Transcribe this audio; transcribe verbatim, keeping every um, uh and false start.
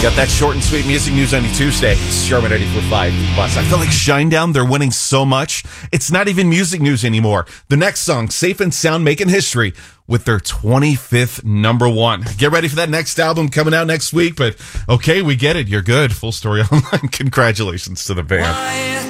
Got that short and sweet music news on your Tuesday. It's Charmin ninety-four point five Plus. I feel like Shinedown, they're winning so much. It's not even music news anymore. The next song, Safe and Sound, making history with their twenty-fifth number one. Get ready for that next album coming out next week. But okay, we get it. You're good. Full Story Online. Congratulations to the band.